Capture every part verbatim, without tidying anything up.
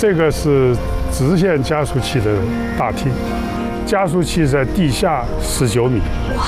这个是直线加速器的大厅，加速器在地下十九米。哇！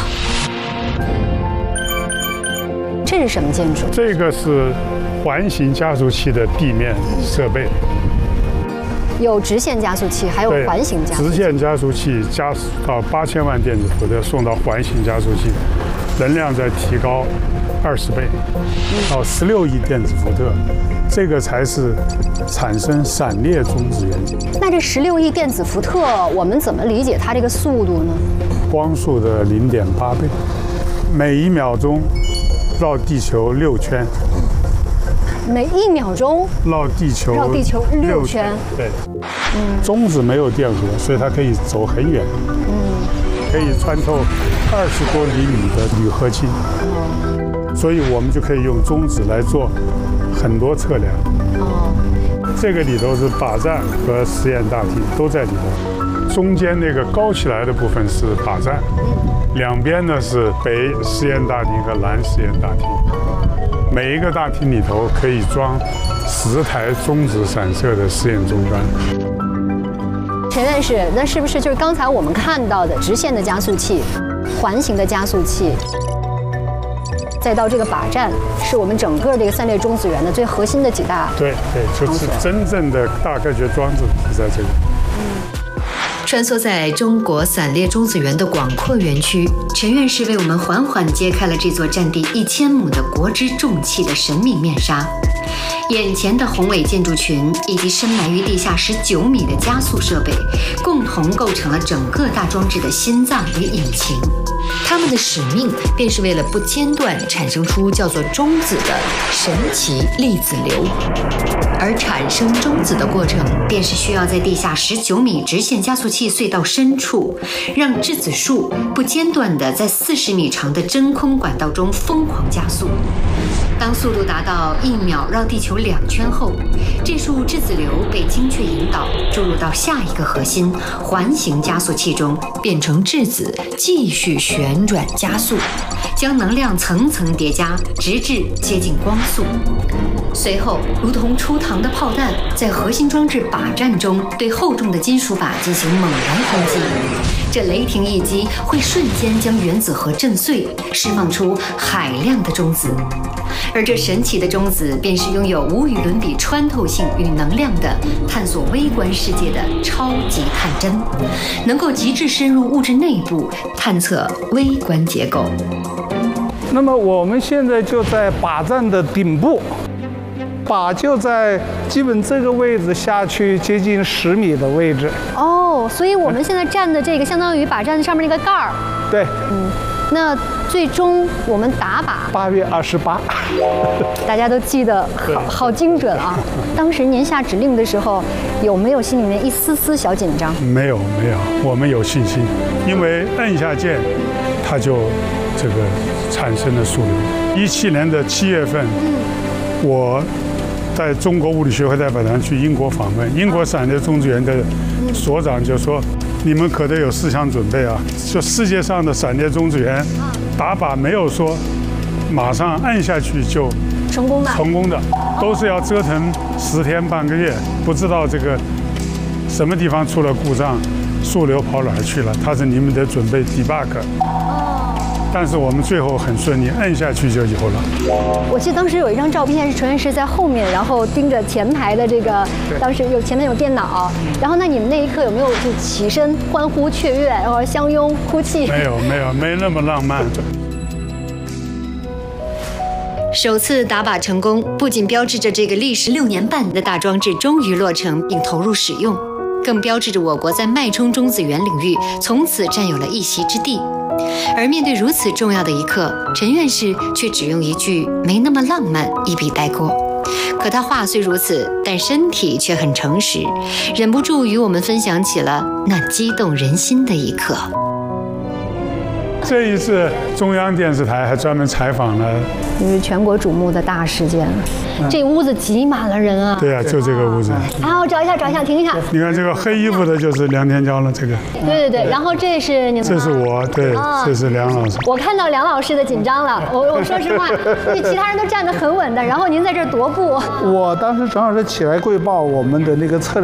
这是什么建筑？ 这个是环形加速器的地面设备。 有直线加速器，还有环形加速器。 直线加速器加速到八千万电子伏特，送到环形加速器，能量再提高二十倍，到十六亿电子伏特，这个才是产生闪裂中子源。 那这十六亿电子伏特，我们怎么理解它这个速度呢？ 光速的零点八倍，每一秒钟绕地球六圈。 每一秒钟绕地球绕地球六圈， 对，嗯，中子没有电荷，所以它可以走很远，嗯，可以穿透二十多厘米的铝合金，哦，所以我们就可以用中子来做很多测量，哦，这个里头是靶站和实验大厅都在里头，中间那个高起来的部分是靶站，两边呢是北实验大厅和南实验大厅。每一个大厅里头可以装十台中子散射的实验终端。 陈院士，那是不是就是刚才我们看到的直线的加速器、环形的加速器，再到这个靶站，是我们整个这个散裂中子源的最核心的几大？ 对对，就是真正的大科学装置是在这里。 嗯。穿梭在中国散裂中子源的广阔园区，陈院士为我们缓缓揭开了这座占地一千亩的国之重器的神秘面纱。眼前的宏伟建筑群以及深埋于地下十九米的加速设备，共同构成了整个大装置的心脏与引擎。他们的使命便是为了不间断产生出叫做中子的神奇粒子流，而产生中子的过程便是需要在地下十九米直线加速器隧道深处，让质子束不间断地在四十米长的真空管道中疯狂加速。当速度达到一秒绕地球两圈后，这束质子流被精确引导注入到下一个核心环形加速器中，变成质子，继续旋转加速，将能量层层叠加，直至接近光速。随后，如同出膛的炮弹，在核心装置靶站中对厚重的金属靶进行猛然轰击。这雷霆一击会瞬间将原子核震碎，释放出海量的中子。而这神奇的中子，便是拥有无与伦比穿透性与能量的探索微观世界的超级探针，能够极致深入物质内部，探测微观结构。 那么我们现在就在靶站的顶部，靶就在基本这个位置下去接近十米的位置。 哦，所以我们现在站的这个相当于靶站上面那个盖儿。 对， 嗯，那最终我们打靶八月二十八， 大家都记得好好精准啊！当时您下指令的时候，有没有心里面一丝丝小紧张？ 没有没有，我们有信心，因为按下键，它就这个产生了速流。一七年的七月份，我在中国物理学会代表团去英国访问，英国闪裂中子源的所长就说：“你们可得有思想准备啊！就世界上的闪裂中子源打靶没有说马上按下去就成功的， 成功的都是要折腾十天半个月，不知道这个什么地方出了故障，速流跑哪儿去了，它是你们得准备 debug。”但是我们最后很顺利，摁下去就有了。 我记得当时有一张照片是陈院士在后面，然后盯着前排的这个，当时有前面有电脑，然后那你们那一刻有没有就起身欢呼雀跃，然后相拥哭泣？ 没有没有，没那么浪漫。 首次打靶成功，不仅标志着这个历时六年半的大装置终于落成并投入使用，更标志着我国在脉冲中子源领域从此占有了一席之地。而面对如此重要的一刻，陈院士却只用一句没那么浪漫一笔带过。可他话虽如此，但身体却很诚实，忍不住与我们分享起了那激动人心的一刻。 这一次，中央电视台还专门采访了， 因为全国瞩目的大事件，嗯、这屋子挤满了人啊！ 对啊，就这个屋子。 然后找一下，找一下，停一下。 你看这个黑衣服的，就是梁天娇了。这个。 对对对，然后这是你们。 这是我，对，啊、这是梁老师。 我看到梁老师的紧张了，我我说实话，因为其他人都站得很稳的，然后您在这踱步。 我当时正好是起来汇报我们的那个测量。